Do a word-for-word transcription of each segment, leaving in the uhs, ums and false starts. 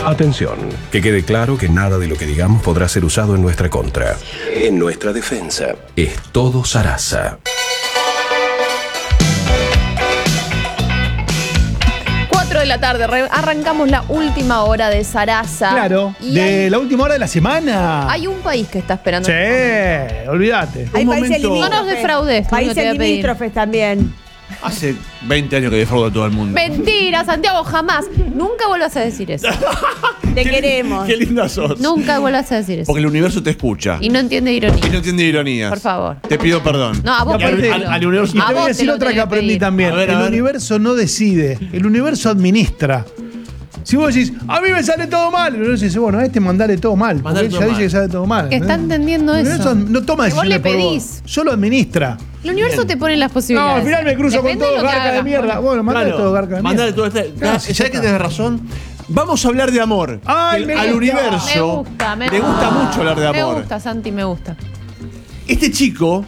Atención, que quede claro que nada de lo que digamos podrá ser usado en nuestra contra. En nuestra defensa, es todo Sarasa. cuatro de la tarde, arrancamos la última hora de Sarasa. Claro, y de hay, la última hora de la semana. hay un país que está esperando. Sí, olvídate. Hay Un países momento- No nos defraudes, tú, no te Países voy a pedir. limítrofes también. Hace veinte años que defrauda a todo el mundo. Mentira, Santiago, jamás. Nunca vuelvas a decir eso. Te Qué- queremos. Qué linda sos. Nunca vuelvas a decir eso. Porque el universo te escucha. Y no entiende Y ironía. no entiende ironías. Por favor. Te pido perdón. No, a vos Y aparte- pedíselo. al- al universo- Y A te voy vos a decir lo otra que tenés aprendí pedir. también. A ver, a el ver. universo no decide, el universo administra. Si vos decís, a mí me sale todo mal, el universo dice, bueno, a este mandale todo mal. Porque Mandale él todo ya mal. dice que sale todo mal. Que está ¿entendés? entendiendo El eso. universo no toma Que vos le decisiones por vos, pedís. solo administra. El universo te pone las No, posibilidades. al final me cruzo Depende con todo lo que garca de hagas. mierda. Bueno, mandale todo garca de Mandale mierda. todo este. Claro, sí, ¿Sabés ya que está. tenés razón? Vamos a hablar de amor. Ay, Que me al gusta. universo Me gusta, me le gusta mucho hablar de amor. Me gusta, Santi, me gusta. Este chico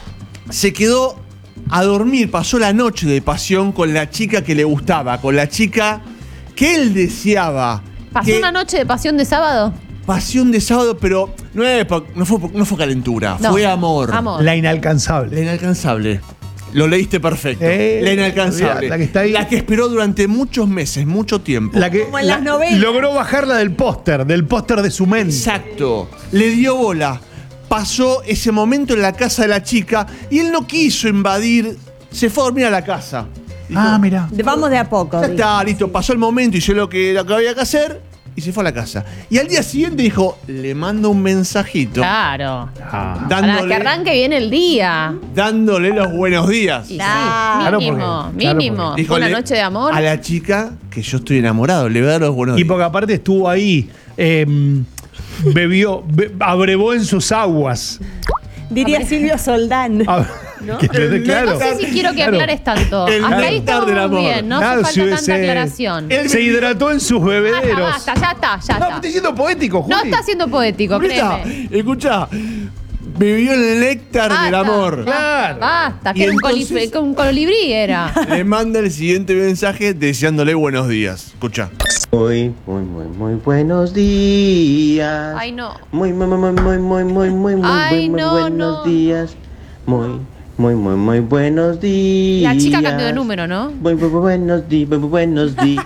se quedó a dormir, pasó la noche de pasión con la chica que le gustaba, con la chica que él deseaba. ¿Pasó que- una noche de pasión de sábado? Pasión de sábado, pero no, es po- no, fue, no fue calentura, No. fue amor. Amor. La inalcanzable. La inalcanzable. Lo leíste perfecto. Eh, la inalcanzable. la que está ahí. La que esperó durante muchos meses, mucho tiempo. La que Como en la- las novelas. logró bajarla del póster, del póster de su mente. Exacto. Le dio bola. Pasó ese momento en la casa de la chica y él no quiso invadir. Se fue a dormir a la casa. Dijo, Ah, mira. De- Vamos de a poco. ya está, listo. Pasó el momento, hizo lo que, lo que había que hacer y se fue a la casa. Y al día siguiente dijo, le mando un mensajito. Claro. Ah. Para que Dándole, arranque bien el día. dándole los buenos días. Y sí, Claro, mínimo, porque- claro, mínimo. porque- Fue una Díjole noche de amor. a la chica que yo estoy enamorado. Le voy a dar los buenos Y días. porque aparte estuvo ahí, eh, bebió, be- abrevó en sus aguas. Diría Silvio Soldán. Ah, ¿No? que te- El claro, No sé si quiero que claro. aclares tanto. El Hasta ahí néctar del estamos amor. bien, no Claro, hace si falta hubiese- tanta aclaración. Él Se hidrató en sus Basta, bebederos. basta, ya está, ya No, está. estoy siendo poético, Juli. No está siendo poético, Escucha, créeme. escucha. Bebió el néctar del Basta, amor. Claro. Basta, Y que era un, entonces- colibrí, que un colibrí era. Le manda el siguiente mensaje deseándole buenos días. Escucha. Muy, muy, muy, muy buenos días. Ay, no. Muy, muy, muy, muy, muy, muy, muy, muy, muy, Ay, muy, muy no, buenos no. días. Muy, muy, muy, muy buenos días. La chica cambió de número, ¿no? Muy, muy, muy buenos días, muy, muy buenos días.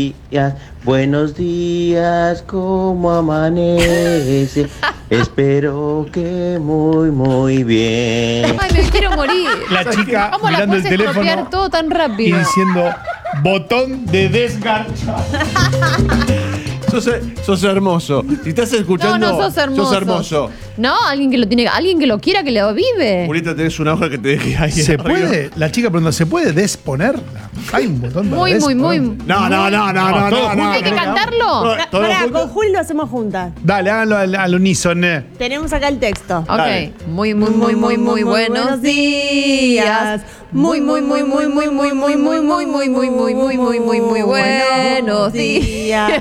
Buenos días, ¿cómo amanece? Espero que muy, muy bien. Ay, me quiero morir. La chica ¿Cómo la mirando el puedes teléfono estropear todo tan y rápido? diciendo botón de desgarcha. Sos, sos hermoso. Si estás No, escuchando, no sos hermoso. sos hermoso. No, alguien que lo tiene, alguien que lo quiera, que lo vive. Julieta, tenés una hoja que te deje ahí. ¿Se arriba. puede? La chica pregunta, ¿se puede desponerla? Hay un botón para Muy, muy, muy. desponer. No, no, no, no, no, todo no, no. ¿Hay que no. cantarlo? No, todo Pará, junto. con Juli lo hacemos juntas. Dale, háganlo al, al unísono. Tenemos acá el texto. Ok. Dale. Muy, muy, muy, muy, muy buenos días. Muy, muy, muy, muy, muy, muy, muy, muy, muy, muy, muy, muy, muy, muy, muy, muy buenos días.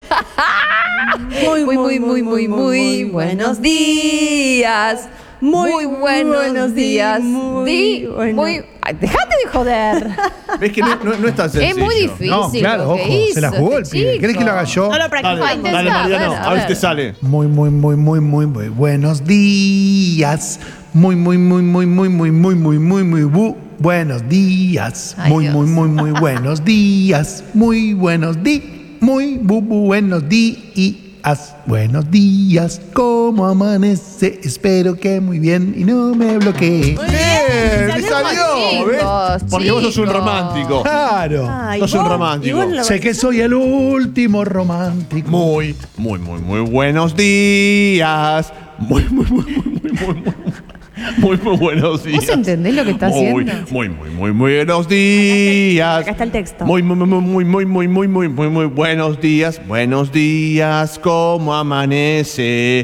Muy, muy, muy, muy, muy, muy buenos días. Muy buenos días. Di, muy. Ay, Dejate de joder. Ves que no, no, no es tan sencillo. Es muy difícil. No, claro, lo ojo, que se la hizo jugó el este pibe. chico. ¿Querés que lo haga yo? No lo Dale, practicamos. Va, intenta, dale, Mariano, a ver, a a ver si te ver. sale. Muy, muy, muy, muy, muy, muy buenos días. Muy, muy, muy, muy, muy, muy, muy, muy, muy, muy bu- buenos días. Ay, Muy, Dios. muy, muy, muy buenos días. Muy buenos días. Muy bu- bu- buenos días. Buenos días. ¿Cómo amanece? Espero que muy bien y no me bloquee. Bien, me Salió salió, ¿ves? chicos, Porque vos sos un chicos. romántico. Claro. Ay, Sos un vos- romántico. y vos lo- Sé que soy el último romántico. Muy, muy, muy, muy buenos días. Muy, muy, muy, muy, muy, muy, muy, muy, muy buenos días. ¿Vos entendés lo que está Muy, haciendo? muy, muy, muy, muy buenos días. Acá está el texto. Muy, muy, muy, muy, muy, muy, muy, muy, muy, muy buenos días. Buenos días, ¿cómo amanece?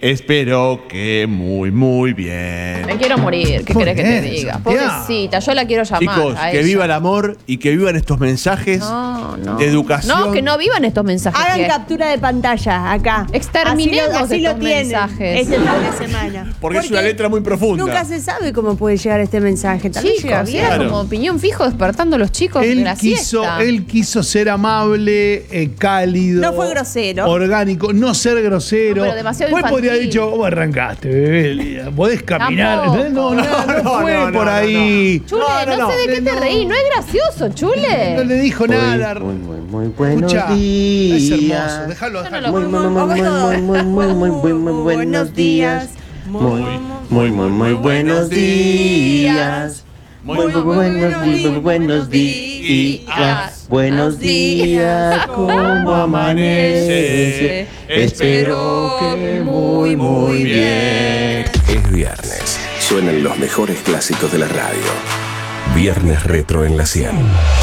espero que muy, muy bien. Me quiero morir, ¿qué Muy querés que te bien, diga? Santiago. Pobrecita, yo la quiero llamar. Chicos, a que ella. viva el amor y que vivan estos mensajes No, no. de educación. No, que no vivan estos mensajes. Hagan que- captura de pantalla acá. Exterminemos así lo, así estos lo tienen mensajes. este fin de semana. Porque es una letra muy profunda. Nunca se sabe cómo puede llegar este mensaje. También llega Chicos, bien. era Claro. como opinión fijo despertando a los chicos de Él la quiso, siesta. él quiso ser amable, eh, cálido. No fue grosero. Orgánico, no ser grosero. No, pero demasiado Pues podría haber infantil. dicho, ¿cómo arrancaste, bebé? ¿Podés caminar? Tampoco. No, no, no, no, No, fue no, no, por no, ahí. Chule, No, no, no, sé de no. qué te No. reí. No es gracioso, Chule. No le dijo nada. Muy, muy, muy buenos Escuchá, días. es hermoso. Déjalo, Yo no déjalo. lo- Muy, muy, muy, muy, muy, muy, muy, muy, muy, muy buenos días. Muy, muy, muy, muy buenos días. Muy, muy, muy buenos días, muy buenos días. Buenos días, ¿cómo amanece? Espero que muy, muy bien. Es viernes. Suenan los mejores clásicos de la radio. Viernes Retro en la cien.